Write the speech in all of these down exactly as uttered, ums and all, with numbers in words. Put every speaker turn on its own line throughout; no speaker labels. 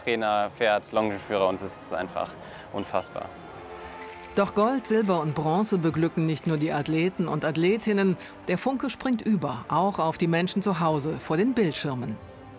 Trainer, Pferd, Longenführer und es ist einfach unfassbar.
Doch Gold, Silber und Bronze beglücken nicht nur die Athleten und Athletinnen. Der Funke springt über, auch auf die Menschen zu Hause vor den Bildschirmen.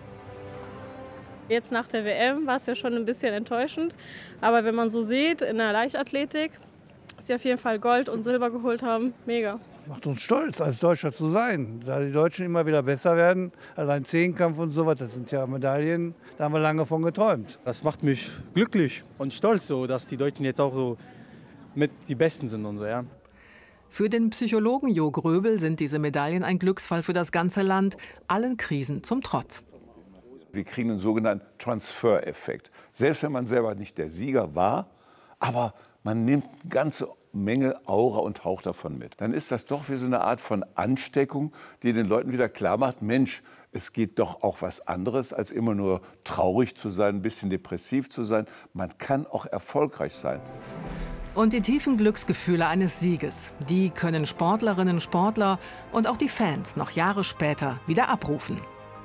Jetzt nach der W M war es ja schon ein bisschen enttäuschend. Aber wenn man so sieht, in der Leichtathletik, dass sie auf jeden Fall Gold und Silber geholt haben, mega.
Macht uns stolz, als Deutscher zu sein. Da die Deutschen immer wieder besser werden, allein Zehnkampf und so was, das sind ja Medaillen, da haben wir lange von geträumt.
Das macht mich glücklich und stolz, so, dass die Deutschen jetzt auch so mit die Besten sind und so, ja.
Für den Psychologen Jo Gröbel sind diese Medaillen ein Glücksfall für das ganze Land, allen Krisen zum Trotz.
Wir kriegen einen sogenannten Transfer-Effekt. Selbst wenn man selber nicht der Sieger war, aber man nimmt eine ganze Menge Aura und Hauch davon mit. Dann ist das doch wie so eine Art von Ansteckung, die den Leuten wieder klar macht, Mensch, es geht doch auch was anderes, als immer nur traurig zu sein, ein bisschen depressiv zu sein. Man kann auch erfolgreich sein.
Und die tiefen Glücksgefühle eines Sieges, die können Sportlerinnen, Sportler und auch die Fans noch Jahre später wieder abrufen.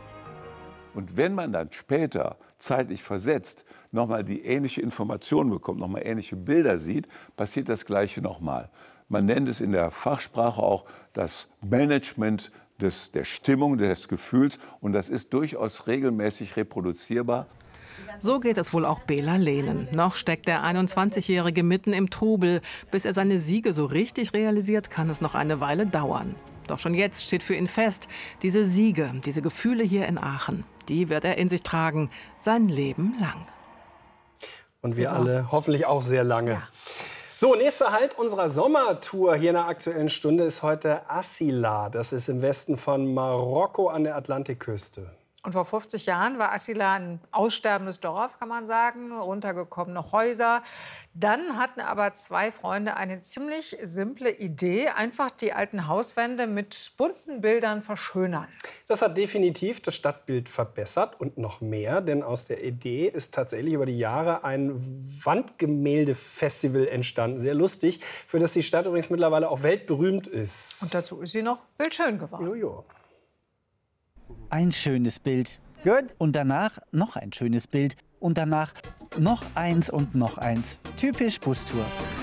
Und wenn man dann später, zeitlich versetzt, nochmal die ähnliche Information bekommt, nochmal ähnliche Bilder sieht, passiert das Gleiche nochmal. Man nennt es in der Fachsprache auch das Management des, der Stimmung, des Gefühls. Und das ist durchaus regelmäßig reproduzierbar.
So geht es wohl auch Bela Lehnen. Noch steckt der einundzwanzigjährige mitten im Trubel. Bis er seine Siege so richtig realisiert, kann es noch eine Weile dauern. Doch schon jetzt steht für ihn fest, diese Siege, diese Gefühle hier in Aachen, die wird er in sich tragen, sein Leben lang.
Und wir alle hoffentlich auch sehr lange. Ja. So, nächster Halt unserer Sommertour hier in der Aktuellen Stunde ist heute Asila. Das ist im Westen von Marokko an der Atlantikküste.
Und vor fünfzig Jahren war Asila ein aussterbendes Dorf, kann man sagen, runtergekommene Häuser. Dann hatten aber zwei Freunde eine ziemlich simple Idee, einfach die alten Hauswände mit bunten Bildern verschönern.
Das hat definitiv das Stadtbild verbessert und noch mehr, denn aus der Idee ist tatsächlich über die Jahre ein Wandgemälde-Festival entstanden, sehr lustig, für das die Stadt übrigens mittlerweile auch weltberühmt ist.
Und dazu ist sie noch bildschön geworden.
Jojo.
Ein schönes Bild. Good. Und danach noch ein schönes Bild. Und danach noch eins und noch eins. Typisch Bustour.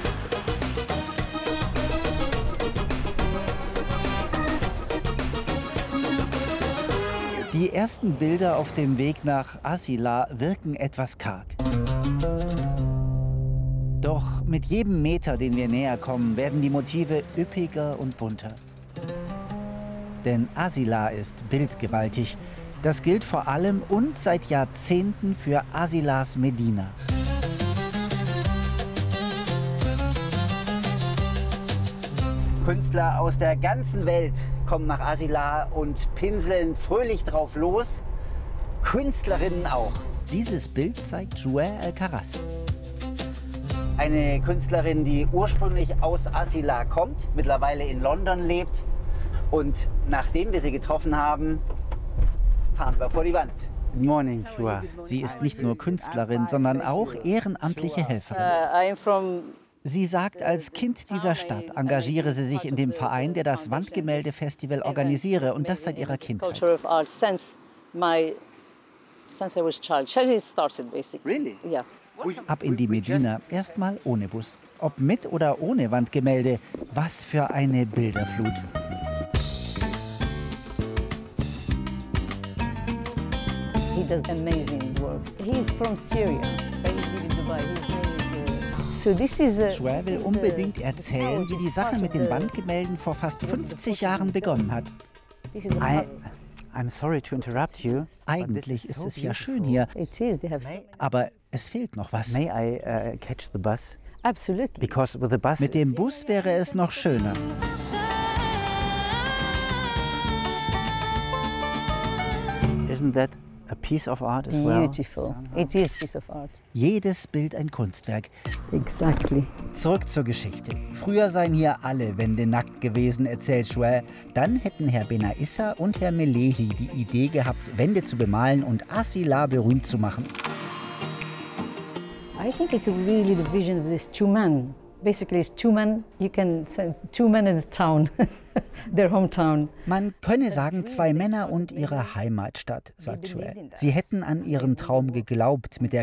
Die ersten Bilder auf dem Weg nach Asila wirken etwas karg. Doch mit jedem Meter, den wir näher kommen, werden die Motive üppiger und bunter. Denn Asila ist bildgewaltig. Das gilt vor allem und seit Jahrzehnten für Asilas Medina. Künstler aus der ganzen Welt kommen nach Asila und pinseln fröhlich drauf los. Künstlerinnen auch. Dieses Bild zeigt Jouer Alcaraz. Eine Künstlerin, die ursprünglich aus Asila kommt, mittlerweile in London lebt. Und nachdem wir sie getroffen haben, fahren wir vor die Wand. Good morning, Joa. Sie ist nicht nur Künstlerin, sondern auch ehrenamtliche Helferin. Sie sagt, als Kind dieser Stadt engagiere sie sich in dem Verein, der das Wandgemälde-Festival organisiere, und das seit ihrer Kindheit. Ab in die Medina, erstmal ohne Bus. Ob mit oder ohne Wandgemälde, was für eine Bilderflut.
He does amazing work. He's from Syria. So this is a,
Jouer will unbedingt erzählen, wie die Sache mit den Wandgemälden vor fast fünfzig Jahren begonnen hat. I, I'm sorry to interrupt you. Eigentlich ist es ja schön hier, aber es fehlt noch was.
May I uh, catch the bus? Absolutely.
Because with the bus, mit dem Bus wäre es noch schöner.
Isn't that a piece of art as well? Beautiful. It is a piece of art.
Jedes Bild ein Kunstwerk.
Exactly.
Zurück zur Geschichte. Früher seien hier alle Wände nackt gewesen, erzählt Jouer. Dann hätten Herr Benaissa und Herr Melehi die Idee gehabt, Wände zu bemalen und Asila berühmt zu machen.
I think it's really the vision of these two men. Basically, it's two men. You can say two men in the town, their hometown.
Man könne sagen, zwei Männer und ihre Heimatstadt, sagt Jouer. Sie hätten an ihren Traum geglaubt, mit der